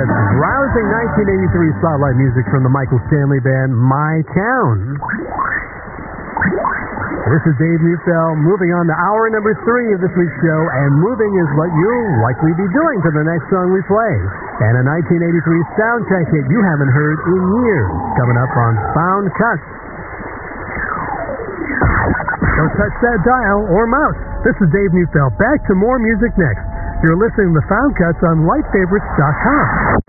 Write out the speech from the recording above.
Yes, rousing 1983 spotlight music from the Michael Stanley Band, My Town. This is Dave Neufeld, moving on to hour number 3 of this week's show, and moving is what you'll likely be doing to the next song we play. And a 1983 soundtrack hit you haven't heard in years, coming up on Found Cuts. Don't touch that dial or mouse. This is Dave Neufeld. Back to more music next. You're listening to Found Cuts on LightFavorites.com.